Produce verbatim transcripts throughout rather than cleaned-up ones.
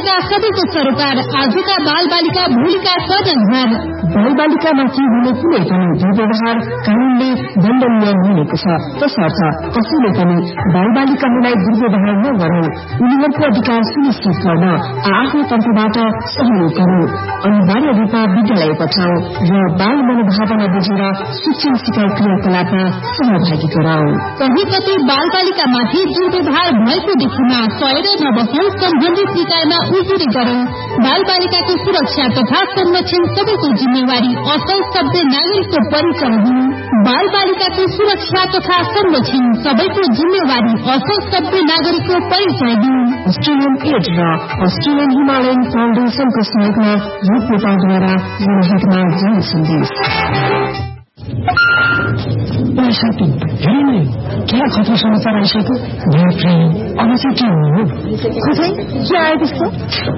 भएका सबैको सरोकार आजका बाल बालिका भोलिका कर्णधार। बाल बालिकामाथि हुने कुनै पनि दुर्व्यवहार कानूनले दण्डनीय हुनेको छ। तसर्थ कसैले पनि बाल बालिकाहरूलाई दुर्व्यवहार नगरौं, उनीहरूको अधिकार सुनिश्चित गर्न आफ्नो तर्फबाट सहयोग गरौं, अनिवार्य रूपमा विद्यालय पठाऊ र बाल मनोभावना बुझेर शिक्षण सिकाइ क्रियाकलापमा सहभागी गराऊ। कहीँ कतै बाल बालिकामाथि दुर्व्यवहार भएको देखिमा सहेर नबसौं, सम्बन्धित निकायमा उजुरी गरौं। बाल बालिकाको सुरक्षा तथा संरक्षण सबैको जिम्मेवारी, असल सभ्य नागरिकको परिचय हुनु। बाल बालिकाको सुरक्षा तथा संरक्षण सबैको जिम्मेवारी, असल सभ्य नागरिकको परिचय दिनु। अस्ट्रेलियन एड र अस्ट्रेलियन हिमालयन फाउन्डेशनको सहयोगमा रूप नेपालद्वारा जनहितमा जन सन्देश। क्या खतरा समाचार आइसक्यो? अब चाहिँ के हुनु? खोजै के आयो त्यस्तो?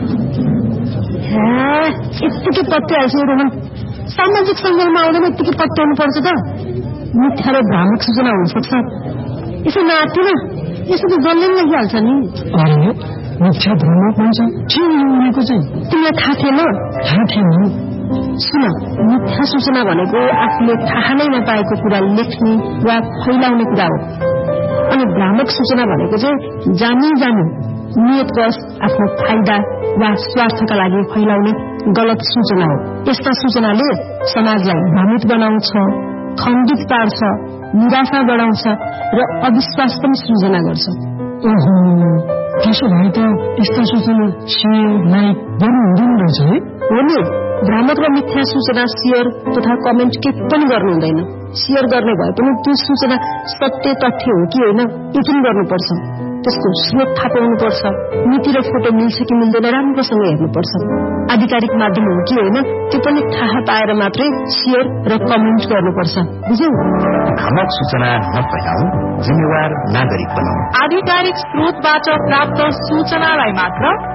यत्तिकै पत्याइसक्यो रोहन। सामाजिक सञ्जालमा आउँदैन यत्तिकै पत्याउनु पर्छ त। मिथ्या र भ्रामक सूचना हुनसक्छ। यसो नआत्तिन, यसो त जसले पनि लेखिहाल्छ नि। अरे मिथ्या भ्रामक भन्छ के उनीको चाहिँ? तिमीलाई थाहा थिएन? थाहा थिएन। सुन, मिथ्या सूचना भनेको आफूले थाहा नै नपाएको कुरा लेख्ने वा फैलाउने कुरा हो। अनि भ्रामक सूचना भनेको चाहिँ जानी जानी नियतवश आफ्नो फाइदा वा स्वार्थका लागि फैलाउने गलत सूचना हो। यस्ता सूचनाले समाजलाई भ्रमित बनाउँछ, खण्डित पार्छ, निराशा बढाउँछ र अविश्वास पनि सृजना गर्छ। ओहो, त्यसो भए त यस्ता सूचना सेयर लाइक गर्नु हुँदैन रहेछ है? हो नि, भ्रामक र मिथ्या सूचना शेयर तथा कमेन्ट के पनि गर्नु हुँदैन। शेयर गर्ने भए पनि त्यो सूचना सत्य तथ्य हो कि होइन यति पनि गर्नुपर्छ। त्यसको स्रोत थाहा पाउनुपर्छ, नीति र फोटो मिल्छ कि मिल्दैन राम्रोसँग हेर्नुपर्छ। आधिकारिक माध्यम हो कि होइन त्यो पनि थाहा पाएर मात्रै शेयर र कमेन्ट गर्नुपर्छ। बुझ्यौ? भ्रामक सूचना नफैलाऊ, जिम्मेवार नागरिक बनाऊ। आधिकारिक स्रोतबाट प्राप्त सूचनालाई मात्र